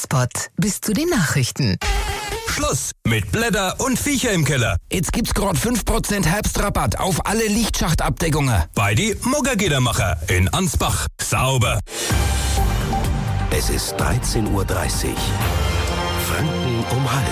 Hotspot bis zu den Nachrichten. Schluss mit Blätter und Viecher im Keller. Jetzt gibt's gerade 5% Herbstrabatt auf alle Lichtschachtabdeckungen. Bei die Muggergiedermacher in Ansbach. Sauber. Es ist 13:30 Uhr. Franken um halb.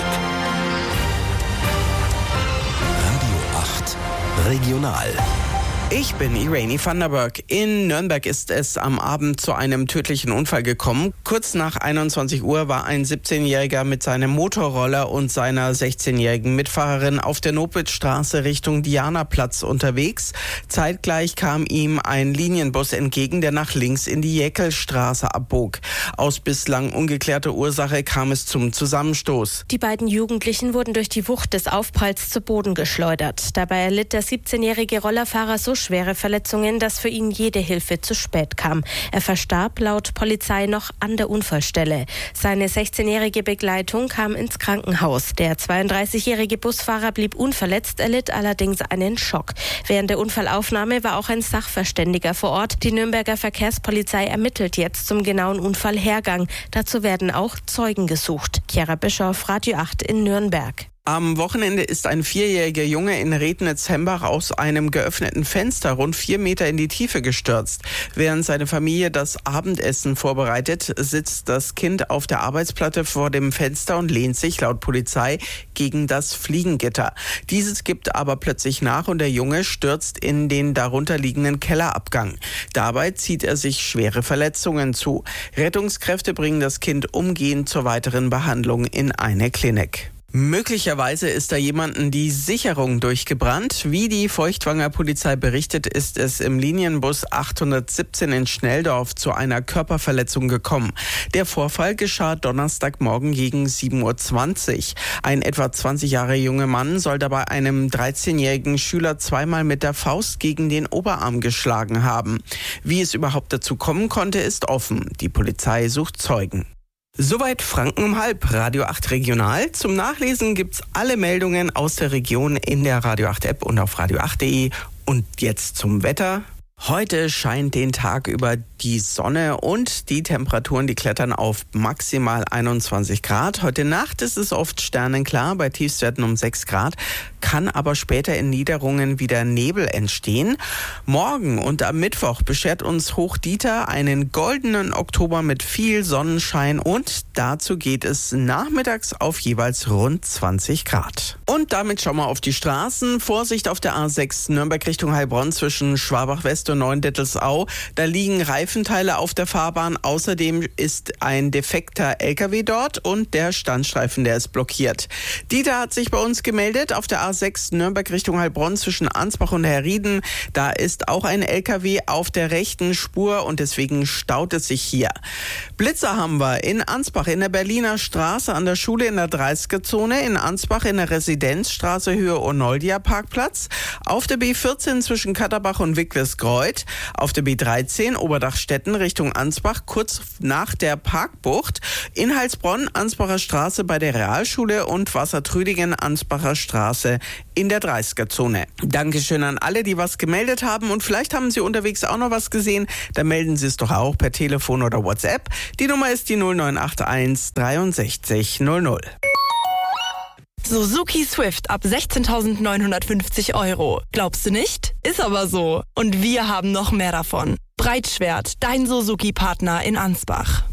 Radio 8 Regional. Ich bin Irene van der Berg. In Nürnberg ist es am Abend zu einem tödlichen Unfall gekommen. Kurz nach 21 Uhr war ein 17-Jähriger mit seinem Motorroller und seiner 16-jährigen Mitfahrerin auf der Nobelstraße Richtung Dianaplatz unterwegs. Zeitgleich kam ihm ein Linienbus entgegen, der nach links in die Jäckelstraße abbog. Aus bislang ungeklärter Ursache kam es zum Zusammenstoß. Die beiden Jugendlichen wurden durch die Wucht des Aufpralls zu Boden geschleudert. Dabei erlitt der 17-jährige Rollerfahrer so schwere Verletzungen, dass für ihn jede Hilfe zu spät kam. Er verstarb laut Polizei noch an der Unfallstelle. Seine 16-jährige Begleitung kam ins Krankenhaus. Der 32-jährige Busfahrer blieb unverletzt, erlitt allerdings einen Schock. Während der Unfallaufnahme war auch ein Sachverständiger vor Ort. Die Nürnberger Verkehrspolizei ermittelt jetzt zum genauen Unfallhergang. Dazu werden auch Zeugen gesucht. Chiara Bischoff, Radio 8 in Nürnberg. Am Wochenende ist ein 4-jähriger Junge in Rednitz-Hembach aus einem geöffneten Fenster rund 4 Meter in die Tiefe gestürzt. Während seine Familie das Abendessen vorbereitet, sitzt das Kind auf der Arbeitsplatte vor dem Fenster und lehnt sich laut Polizei gegen das Fliegengitter. Dieses gibt aber plötzlich nach und der Junge stürzt in den darunter liegenden Kellerabgang. Dabei zieht er sich schwere Verletzungen zu. Rettungskräfte bringen das Kind umgehend zur weiteren Behandlung in eine Klinik. Möglicherweise ist da jemanden die Sicherung durchgebrannt. Wie die Feuchtwanger Polizei berichtet, ist es im Linienbus 817 in Schnelldorf zu einer Körperverletzung gekommen. Der Vorfall geschah Donnerstagmorgen gegen 7:20 Uhr. Ein etwa 20 Jahre junger Mann soll dabei einem 13-jährigen Schüler zweimal mit der Faust gegen den Oberarm geschlagen haben. Wie es überhaupt dazu kommen konnte, ist offen. Die Polizei sucht Zeugen. Soweit Franken um halb, Radio 8 Regional. Zum Nachlesen gibt's alle Meldungen aus der Region in der Radio 8 App und auf radio8.de. Und jetzt zum Wetter. Heute scheint den Tag über die Sonne und die Temperaturen, die klettern auf maximal 21 Grad. Heute Nacht ist es oft sternenklar, bei Tiefstwerten um 6 Grad, kann aber später in Niederungen wieder Nebel entstehen. Morgen und am Mittwoch beschert uns Hochdieter einen goldenen Oktober mit viel Sonnenschein und dazu geht es nachmittags auf jeweils rund 20 Grad. Und damit schauen wir auf die Straßen. Vorsicht auf der A6 Nürnberg Richtung Heilbronn zwischen Schwabach-West und Neuendettelsau. Da liegen Reifenteile auf der Fahrbahn. Außerdem ist ein defekter LKW dort und der Standstreifen, der ist blockiert. Dieter hat sich bei uns gemeldet auf der A6 Nürnberg Richtung Heilbronn zwischen Ansbach und Herrieden. Da ist auch ein LKW auf der rechten Spur und deswegen staut es sich hier. Blitzer haben wir in Ansbach in der Berliner Straße an der Schule in der 30er-Zone, in Ansbach in der Residenzstraße Höhe Onoldia Parkplatz, auf der B14 zwischen Katterbach und Wicklesgreuth, auf der B13 Oberdachstetten Richtung Ansbach kurz nach der Parkbucht, in Heilsbronn Ansbacher Straße bei der Realschule und Wassertrüdingen Ansbacher Straße in der 30er-Zone. Dankeschön an alle, die was gemeldet haben und vielleicht haben Sie unterwegs auch noch was gesehen, dann melden Sie es doch auch per Telefon oder WhatsApp. Die Nummer ist die 0981 63 00. Suzuki Swift ab 16.950 €. Glaubst du nicht? Ist aber so. Und wir haben noch mehr davon. Breitschwert, dein Suzuki-Partner in Ansbach.